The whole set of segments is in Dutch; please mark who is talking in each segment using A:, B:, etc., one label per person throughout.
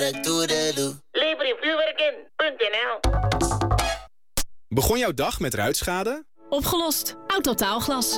A: Levervuurwerken.nl.
B: Begon jouw dag met ruitschade?
C: Opgelost. Autotaalglas.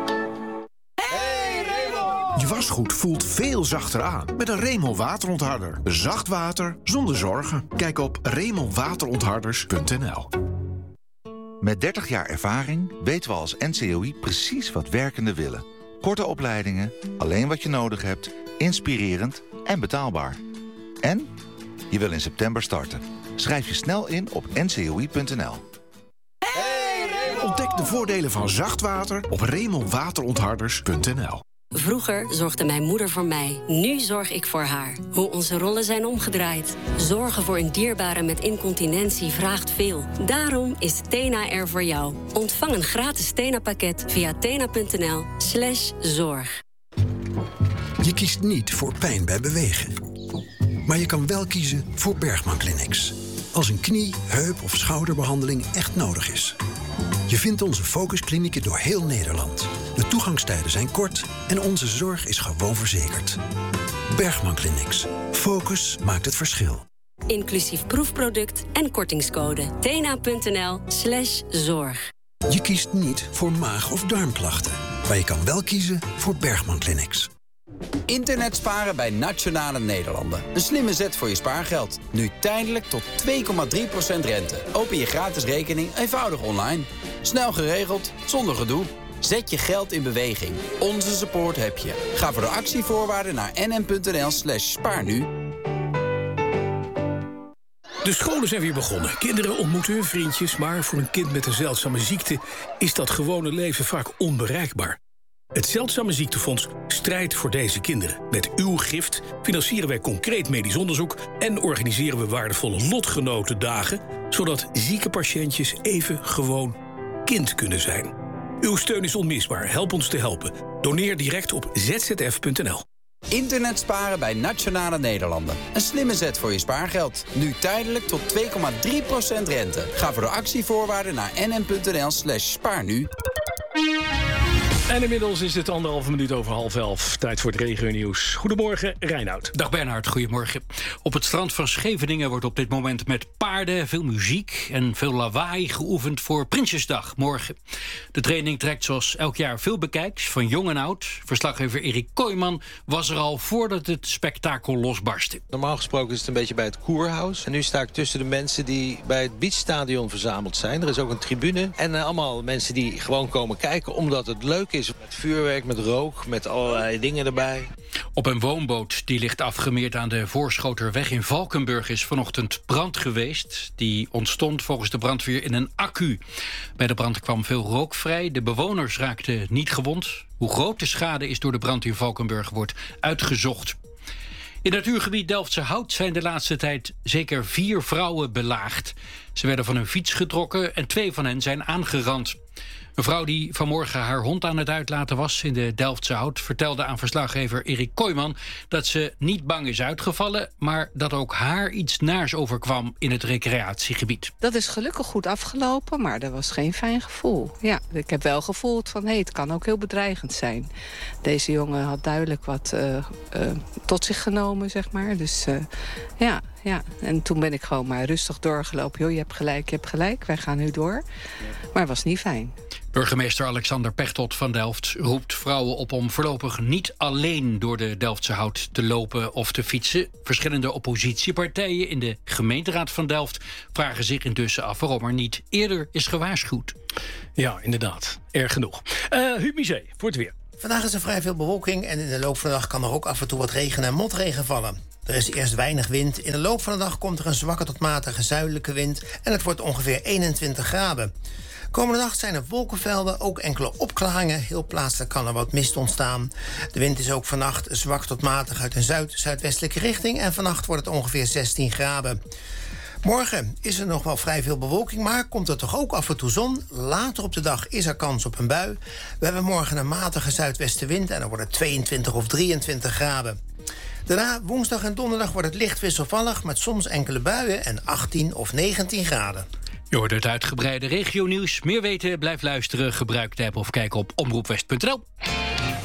D: Hey Raymond! Je wasgoed voelt veel zachter aan met een Raymond waterontharder. Zacht water zonder zorgen. Kijk op RaymondWaterontharders.nl.
E: Met 30 jaar ervaring weten we als NCOI precies wat werkenden willen. Korte opleidingen, alleen wat je nodig hebt, inspirerend en betaalbaar. En je wil in september starten. Schrijf je snel in op ncoi.nl.
D: Ontdek de voordelen van zacht water op RaymondWaterontharders.nl.
F: Vroeger zorgde mijn moeder voor mij. Nu zorg ik voor haar. Hoe onze rollen zijn omgedraaid. Zorgen voor een dierbare met incontinentie vraagt veel. Daarom is Tena er voor jou. Ontvang een gratis Tena-pakket via tena.nl/zorg.
G: Je kiest niet voor pijn bij bewegen. Maar je kan wel kiezen voor Bergman Clinics. Als een knie, heup of schouderbehandeling echt nodig is. Je vindt onze focusklinieken door heel Nederland. De toegangstijden zijn kort en onze zorg is gewoon verzekerd. Bergman Clinics. Focus maakt het verschil.
F: Inclusief proefproduct en kortingscode. tena.nl/zorg.
G: Je kiest niet voor maag- of darmklachten. Maar je kan wel kiezen voor Bergman Clinics.
H: Internet sparen bij Nationale Nederlanden. Een slimme zet voor je spaargeld. Nu tijdelijk tot 2,3% rente. Open je gratis rekening eenvoudig online. Snel geregeld, zonder gedoe. Zet je geld in beweging. Onze support heb je. Ga voor de actievoorwaarden naar nm.nl/spaarnu.
I: De scholen zijn weer begonnen. Kinderen ontmoeten hun vriendjes, maar voor een kind met een zeldzame ziekte is dat gewone leven vaak onbereikbaar. Het Zeldzame Ziektefonds strijdt voor deze kinderen. Met uw gift financieren wij concreet medisch onderzoek en organiseren we waardevolle lotgenotendagen, zodat zieke patiëntjes even gewoon kind kunnen zijn. Uw steun is onmisbaar. Help ons te helpen. Doneer direct op zzf.nl.
H: Internet sparen bij Nationale Nederlanden. Een slimme zet voor je spaargeld. Nu tijdelijk tot 2,3% rente. Ga voor de actievoorwaarden naar nm.nl/spaarnu.
I: En inmiddels is het 1,5 minuut over 10:30. Tijd voor het regionieuws. Goedemorgen, Reinoud.
J: Dag Bernhard, goedemorgen. Op het strand van Scheveningen wordt op dit moment met paarden, veel muziek en veel lawaai geoefend voor Prinsjesdag morgen. De training trekt zoals elk jaar veel bekijks, van jong en oud. Verslaggever Erik Kooijman was er al voordat het spektakel losbarstte.
K: Normaal gesproken is het een beetje bij het Koerhuis. En nu sta ik tussen de mensen die bij het Beachstadion verzameld zijn. Er is ook een tribune. En allemaal mensen die gewoon komen kijken omdat het leuk is. Met vuurwerk, met rook, met allerlei dingen erbij.
J: Op een woonboot die ligt afgemeerd aan de Voorschoterweg in Valkenburg is vanochtend brand geweest. Die ontstond volgens de brandweer in een accu. Bij de brand kwam veel rook vrij. De bewoners raakten niet gewond. Hoe groot de schade is door de brand in Valkenburg wordt uitgezocht. In het natuurgebied Delftse Hout zijn de laatste tijd zeker 4 vrouwen belaagd. Ze werden van hun fiets getrokken en 2 van hen zijn aangerand. Een vrouw die vanmorgen haar hond aan het uitlaten was in de Delftse Hout vertelde aan verslaggever Erik Kooijman dat ze niet bang is uitgevallen, maar dat ook haar iets naars overkwam in het recreatiegebied.
L: Dat is gelukkig goed afgelopen, maar dat was geen fijn gevoel. Ja, ik heb wel gevoeld van het kan ook heel bedreigend zijn. Deze jongen had duidelijk wat tot zich genomen, zeg maar. Dus ja. En toen ben ik gewoon maar rustig doorgelopen. Joh, je hebt gelijk, wij gaan nu door. Maar het was niet fijn.
J: Burgemeester Alexander Pechtold van Delft roept vrouwen op om voorlopig niet alleen door de Delftse Hout te lopen of te fietsen. Verschillende oppositiepartijen in de gemeenteraad van Delft vragen zich intussen af waarom er niet eerder is gewaarschuwd.
I: Ja, inderdaad. Erg genoeg. Huub Misé, voor het weer.
M: Vandaag is er vrij veel bewolking en in de loop van de dag kan er ook af en toe wat regen en motregen vallen. Er is eerst weinig wind. In de loop van de dag komt er een zwakke tot matige zuidelijke wind en het wordt ongeveer 21 graden. Komende nacht zijn er wolkenvelden, ook enkele opklaringen. Heel plaatselijk kan er wat mist ontstaan. De wind is ook vannacht zwak tot matig uit een zuid-zuidwestelijke richting en vannacht wordt het ongeveer 16 graden. Morgen is er nog wel vrij veel bewolking, maar komt er toch ook af en toe zon. Later op de dag is er kans op een bui. We hebben morgen een matige zuidwestenwind en dan wordt het 22 of 23 graden. Daarna, woensdag en donderdag, wordt het licht wisselvallig met soms enkele buien en 18 of 19 graden.
J: Je hoort het uitgebreide regionieuws. Meer weten, blijf luisteren, gebruik de app of kijk op omroepwest.nl.